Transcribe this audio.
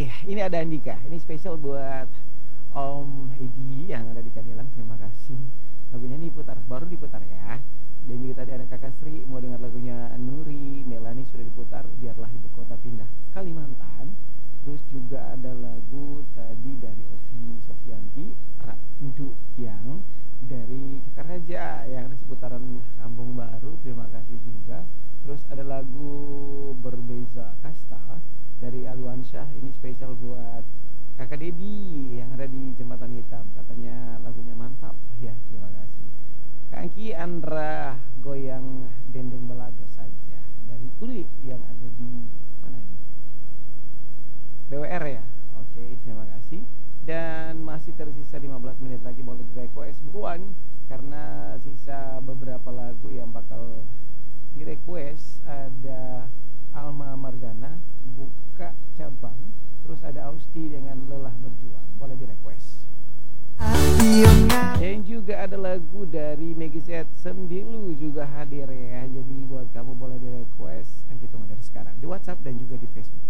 ini ada Andika. Ini spesial buat Om Edi yang ada di Kadelang. Terima kasih. Lagunya ini putar, baru diputar ya. Dan juga tadi ada Kakak Sri mau dengar lagunya Nuri, Melani sudah diputar. Biarlah ibu kota pindah Kalimantan. Terus juga ada lagu tadi dari Ovi Sofianti, Randu yang dari Kita Raja yang di seputaran Kampung Baru. Terima kasih juga. Terus ada lagu Berbeza Kasta dari Alwansyah, ini spesial buat Kakak Dedi yang ada di Jembatan Hitam. Katanya lagunya mantap. Ya, terima kasih. Kak Angki Andra goyang dendeng balado saja dari Uli yang ada di mana ini? BWR ya. Oke, terima kasih. Dan masih tersisa 15 menit lagi, boleh di request buruan karena sisa beberapa lagu yang bakal di request. Ada Alma Margana buka cabang, terus ada Austi dengan Lelah Berjuang, boleh di request. Dan juga ada lagu dari Meggy Z Sembilu juga hadir ya, jadi buat kamu boleh di request. Kita tunggu dari sekarang di WhatsApp dan juga di Facebook.